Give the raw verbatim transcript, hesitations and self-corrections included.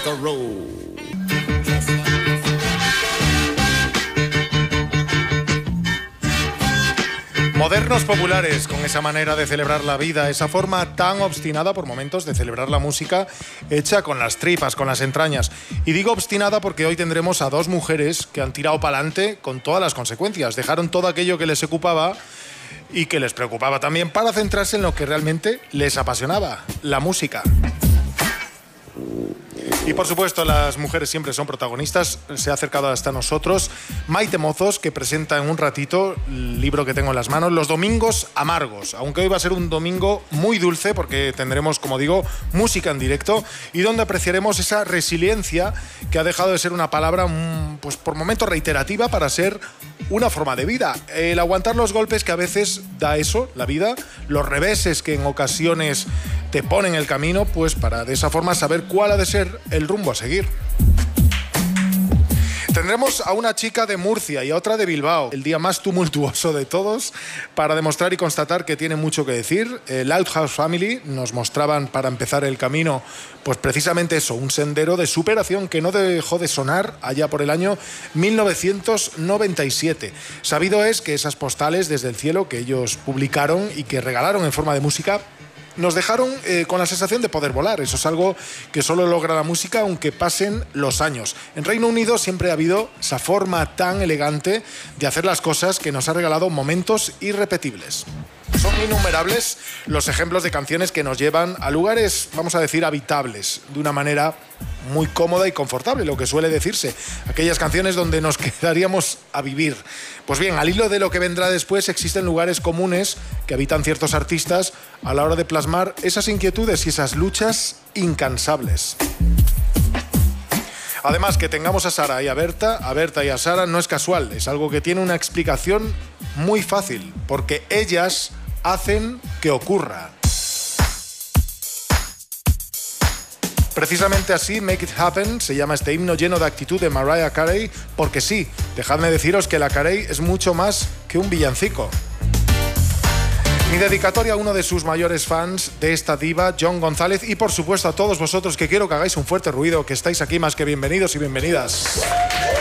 a roll. Modernos populares, con esa manera de celebrar la vida, esa forma tan obstinada por momentos de celebrar la música, hecha con las tripas, con las entrañas. Y digo obstinada porque hoy tendremos a dos mujeres que han tirado para adelante con todas las consecuencias. Dejaron todo aquello que les ocupaba y que les preocupaba también para centrarse en lo que realmente les apasionaba, la música. Y por supuesto, las mujeres siempre son protagonistas. Se ha acercado hasta nosotros Maite Mozos, que presenta en un ratito el libro que tengo en las manos, Los Domingos Amargos. Aunque hoy va a ser un domingo muy dulce porque tendremos, como digo, música en directo y donde apreciaremos esa resiliencia que ha dejado de ser una palabra, pues por momentos reiterativa, para ser una forma de vida. El aguantar los golpes que a veces da eso, la vida, los reveses que en ocasiones te ponen el camino, pues para de esa forma saber cuál ha de ser el rumbo a seguir. Tendremos a una chica de Murcia y a otra de Bilbao, el día más tumultuoso de todos, para demostrar y constatar que tiene mucho que decir. El Outhouse Family nos mostraban para empezar el camino, pues precisamente eso, un sendero de superación que no dejó de sonar allá por el año mil novecientos noventa y siete. Sabido es que esas postales desde el cielo que ellos publicaron y que regalaron en forma de música nos dejaron eh, con la sensación de poder volar. Eso es algo que solo logra la música aunque pasen los años. En Reino Unido siempre ha habido esa forma tan elegante de hacer las cosas que nos ha regalado momentos irrepetibles. Son innumerables los ejemplos de canciones que nos llevan a lugares, vamos a decir, habitables, de una manera muy cómoda y confortable, lo que suele decirse. Aquellas canciones donde nos quedaríamos a vivir. Pues bien, al hilo de lo que vendrá después, existen lugares comunes que habitan ciertos artistas a la hora de plasmar esas inquietudes y esas luchas incansables. Además, que tengamos a Sara y a Berta, a Berta y a Sara no es casual, es algo que tiene una explicación muy fácil, porque ellas hacen que ocurra. Precisamente así, Make It Happen, se llama este himno lleno de actitud de Mariah Carey, porque sí, dejadme deciros que la Carey es mucho más que un villancico. Mi dedicatoria a uno de sus mayores fans de esta diva, John González, y por supuesto a todos vosotros que quiero que hagáis un fuerte ruido, que estáis aquí más que bienvenidos y bienvenidas.